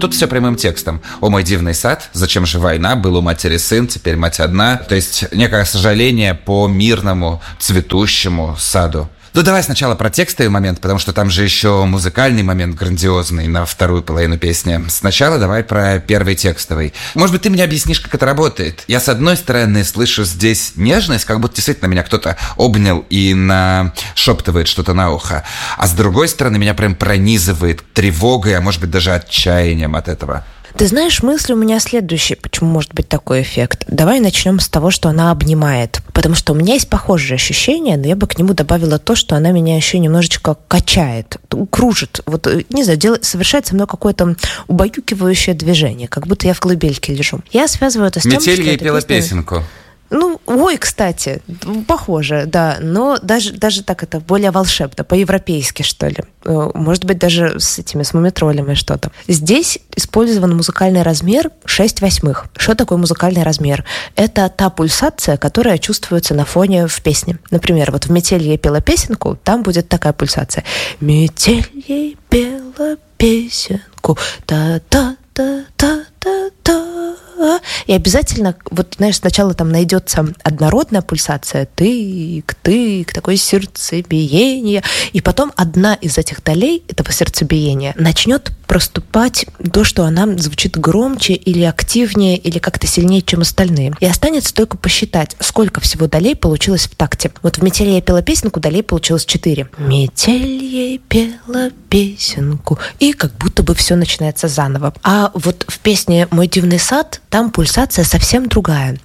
тут все прямым текстом. «О, мой дивный сад, зачем же война? Был у матери сын, теперь мать одна». То есть некое сожаление по мирному, цветущему саду. Ну, давай сначала про текстовый момент, потому что там же еще музыкальный момент грандиозный на вторую половину песни. Сначала давай про первый текстовый. Может быть, ты мне объяснишь, как это работает? Я, с одной стороны, слышу здесь нежность, как будто действительно меня кто-то обнял и нашептывает что-то на ухо. А с другой стороны, меня прям пронизывает тревогой, а может быть, даже отчаянием от этого. Ты знаешь, мысль у меня следующая, почему может быть такой эффект. Давай начнем с того, что она обнимает. Потому что у меня есть похожее ощущение, но я бы к нему добавила то, что она меня еще немножечко качает, кружит. Вот, не знаю, совершает со мной какое-то убаюкивающее движение, как будто я в колыбельке лежу. Я связываю это с тем, что Метель ей пела песенку. Ну, ой, кстати, похоже, да, но даже так это более волшебно, по-европейски, что ли. Может быть, даже с мумитролями что-то. Здесь использован музыкальный размер 6/8. Что такое музыкальный размер? Это та пульсация, которая чувствуется на фоне в песне. Например, вот в «Метель ей пела песенку», там будет такая пульсация. «Метель ей пела песенку, та-та-та-та-та-та». И обязательно, вот, знаешь, сначала там найдется однородная пульсация, тык, такое сердцебиение, и потом одна из этих долей этого сердцебиения начнет проступать то, что она звучит громче или активнее, или как-то сильнее, чем остальные. И останется только посчитать, сколько всего долей получилось в такте. Вот в «Метель ей пела песенку» долей получилось 4. «Метель ей пела песенку», и как будто бы все начинается заново. А вот в песне «Мой дивный сад» там пульсация совсем другая.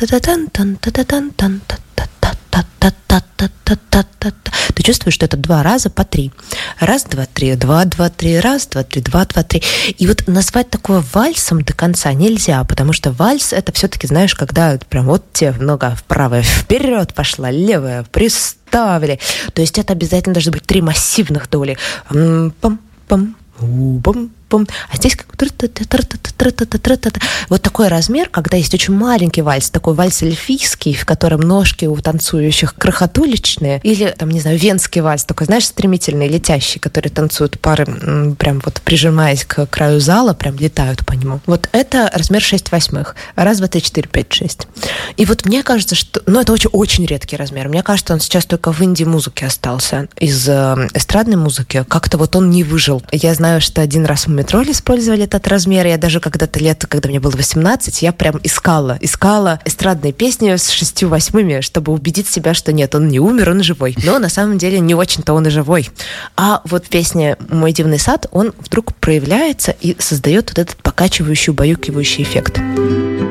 Ты чувствуешь, что это 2 раза по 3. Раз, два, три, 2, 2, 3, раз, 2, 3, 2, 2, 3. И вот назвать такое вальсом до конца нельзя, потому что вальс — это все-таки, знаешь, когда прям вот тебе нога вправо, вперед пошла, левая, приставили. То есть это обязательно должны быть 3 массивных доли. Пам-пам, пам-пам. А здесь как вот такой размер, когда есть очень маленький вальс, такой вальс эльфийский, в котором ножки у танцующих крохотуличные, или, там, не знаю, венский вальс, такой, знаешь, стремительный, летящий, который танцуют пары, прям вот прижимаясь к краю зала, прям летают по нему. Вот это размер 6/8. Раз, два, три, 4, 5, 6. И вот мне кажется, что... Ну, это очень редкий размер. Мне кажется, он сейчас только в инди-музыке остался. Из эстрадной музыки как-то вот он не выжил. Я знаю, что один раз мы Метроли использовали этот размер. Я даже когда-то лет, когда мне было 18, я прям искала эстрадные песни с 6/8, чтобы убедить себя, что нет, он не умер, он живой. Но на самом деле не очень-то он и живой. А вот в песне «Мой дивный сад» он вдруг проявляется и создает вот этот покачивающий, убаюкивающий эффект.